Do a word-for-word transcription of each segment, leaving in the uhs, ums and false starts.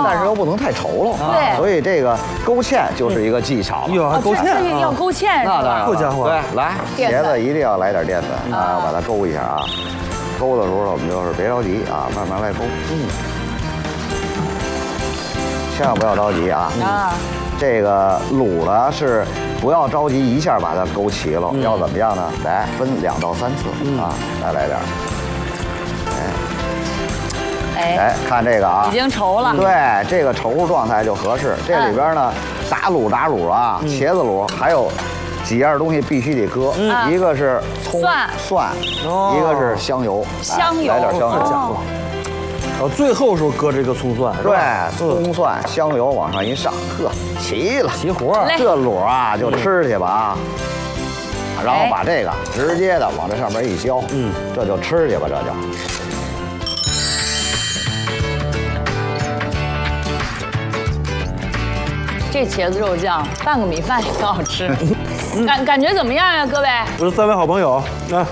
但是又不能太稠了。 对， 所以这个勾芡就是一个技巧。 哟，还勾芡， 要勾芡， 那当然， 好家伙！ 对，来，茄子一定要来点淀粉啊，把它勾一下啊。勾的时候我们就是别着急啊，慢慢来勾。嗯，千万不要着急啊。啊，这个卤呢是不要着急一下把它勾齐了，要怎么样呢？来分两到三次啊，再来点。哎，哎，看这个啊， 已经稠了。 对，这个稠乎状态就合适。这里边呢，打卤打卤啊，茄子卤还有。几样东西必须得搁，嗯、一个是葱、蒜，蒜，哦、一个是香油， 香油， 来点香油， 哦、然后最后时候搁这个葱蒜， 对，葱蒜香油往上一上，呵，齐了， 齐活。 这卤啊就吃去吧啊，嗯、然后把这个直接的往这上面一浇，嗯，这就吃去吧，这就。 这茄子肉酱拌个米饭也很好吃，感感觉怎么样呀，各位？ 我是三位好朋友啊，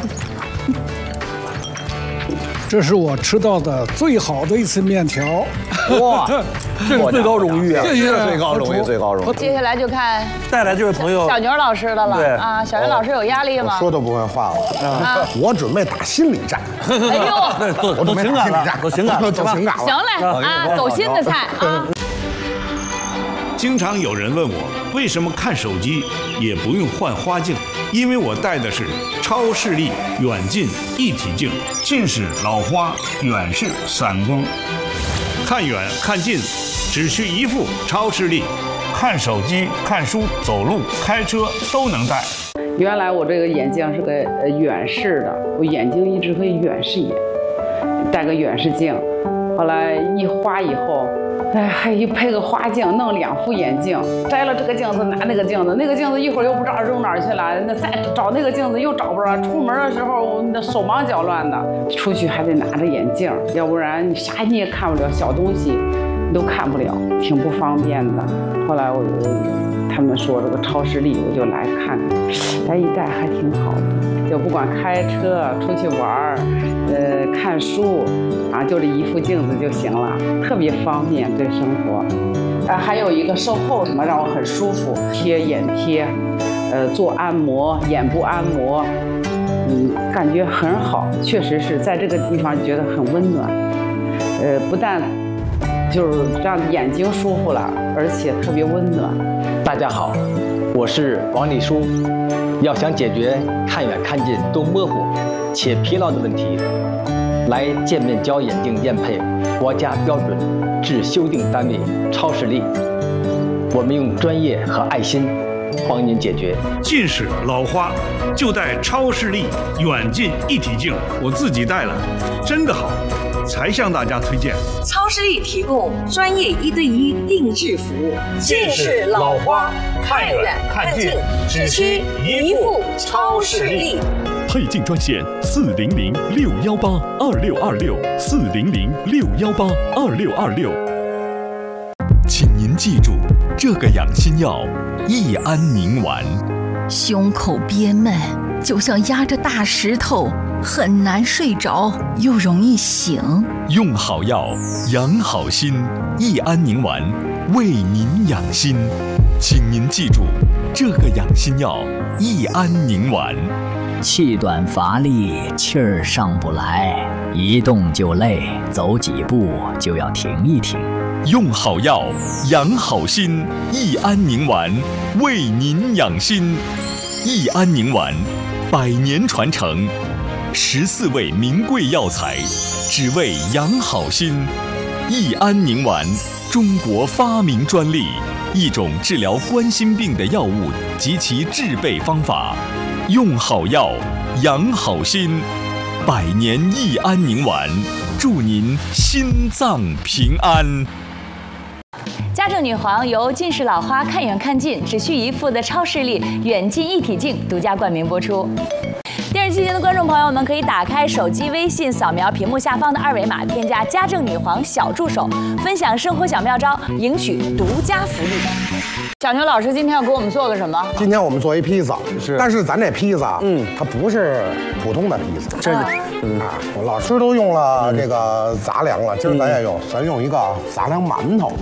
这是我吃到的最好的一次面条。 哇，这是最高荣誉啊！ 谢谢， 最高荣誉，最高荣誉。 接下来就看带来这位朋友小牛老师的了。对啊，小牛老师有压力吗？ 说都不会话了啊！我准备打心理战。 哎呦， 我走情感了，走情感了， 走情感了。 行嘞啊，走心的菜啊。 经常有人问我为什么看手机也不用换花镜，因为我戴的是超视力远近一体镜，近视、老花、远视、散光，看远看近只需一副超视力，看手机、看书、走路、开车都能戴。 原来我这个眼镜是个呃远视的，我眼睛一直会远视眼，戴个远视镜，后来一花以后。哎，还一配个花镜，弄两副眼镜，摘了这个镜子拿那个镜子，那个镜子一会儿又不知道扔哪儿去了，那再找那个镜子又找不着，出门的时候那手忙脚乱的，出去还得拿着眼镜，要不然你啥你也看不了，小东西你都看不了，挺不方便的。后来我他们说这个超视力，我就来看看，戴一戴还挺好的，就不管开车出去玩呃看书啊，就这一副镜子就行了，特别方便对生活。啊，还有一个售后什么让我很舒服，贴眼贴，呃做按摩，眼部按摩，嗯，感觉很好，确实是在这个地方觉得很温暖，呃不但就是让眼睛舒服了，而且特别温暖。 大家好，我是王立书。要想解决看远看近都模糊且疲劳的问题，来健面胶眼镜验配国家标准制修订单位超视力，我们用专业和爱心帮您解决近视、老花，就戴超视力远近一体镜，我自己戴了，真的好，才向大家推荐。 超视力提供专业一对一定制服务，近视、老花，看远看近，只需一副超视力。 配镜专线四零零六幺八二六二六四零零六幺八二六二六。请您记住，这个养心药益安宁丸。 胸口憋闷，就像压着大石头，很难睡着，又容易醒。 用好药，养好心，益安宁丸为您养心。请您记住，这个养心药益安宁丸。 气短乏力，气儿上不来，一动就累，走几步就要停一停。 用好药，养好心，益安宁丸为您养心。益安宁丸，百年传承，十四味名贵药材，只为养好心。益安宁丸，中国发明专利，一种治疗冠心病的药物及其制备方法。用好药，养好心，百年益安宁丸，祝您心脏平安。 家政女皇由近视老花看远看近只需一副的超视力远近一体镜独家冠名播出。电视机前的观众朋友们可以打开手机微信，扫描屏幕下方的二维码，添加家政女皇小助手，分享生活小妙招，赢取独家福利。小牛老师今天要给我们做个什么？ 今天我们做一披萨，是，但是咱这披萨，嗯，它不是普通的披萨，这，嗯啊，老师都用了这个杂粮了，今儿咱也用，咱用一个杂粮馒头。